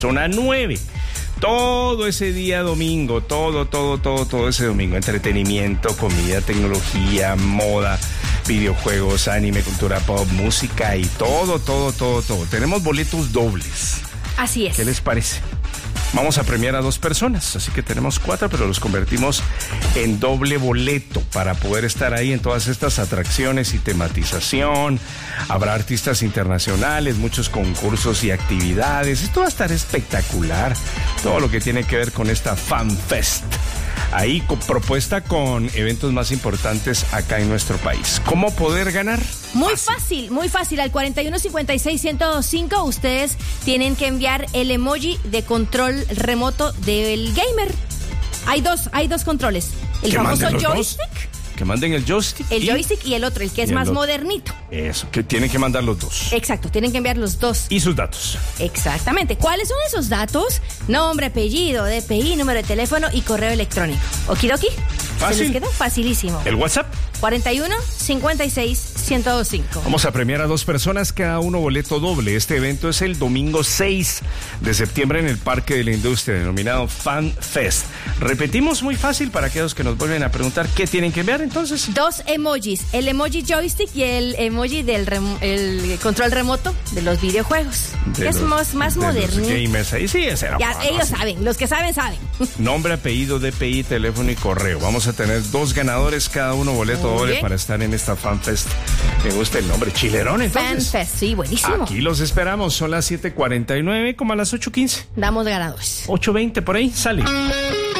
Zona 9. Todo ese día domingo, todo ese domingo. Entretenimiento, comida, tecnología, moda, videojuegos, anime, cultura pop, música y todo. Tenemos boletos dobles. Así es. ¿Qué les parece? Vamos a premiar a 2 personas, así que tenemos 4, pero los convertimos en doble boleto para poder estar ahí en todas estas atracciones y tematización. Habrá artistas internacionales, muchos concursos y actividades. Esto va a estar espectacular. Todo lo que tiene que ver con esta Fan Fest. Ahí propuesta con eventos más importantes acá en nuestro país. ¿Cómo poder ganar? Muy fácil. Al 4156-1025 ustedes tienen que enviar el emoji de control remoto del gamer. Hay dos controles. El famoso joystick. Que manden el joystick. El joystick y el otro, el que es más modernito. Eso, que tienen que mandar los 2. Exacto, tienen que enviar los 2. Y sus datos. Exactamente. ¿Cuáles son esos datos? Nombre, apellido, DPI, número de teléfono y correo electrónico. ¿Okidoki? Fácil. ¿Se les quedó? Facilísimo. ¿El WhatsApp? 4156-1025. Vamos a premiar a 2 personas, cada uno boleto doble. Este evento es el domingo 6 de septiembre en el Parque de la Industria, denominado Fan Fest. Repetimos, muy fácil para aquellos que nos vuelven a preguntar qué tienen que enviar entonces. 2 emojis, el emoji joystick y el emoji del el control remoto de los videojuegos. Es más moderno. Gamers ahí sí, ese era ya, ellos saben, los que saben. Nombre, apellido, DPI, teléfono y correo. Vamos a tener 2 ganadores, cada uno boleto doble para estar en esta Fan Fest. Me gusta el nombre, Chilerón, entonces. Fan Fest, sí, buenísimo. Aquí los esperamos, son las 7:49, como a las 8:15. Damos ganadores. 8:20 por ahí, sale.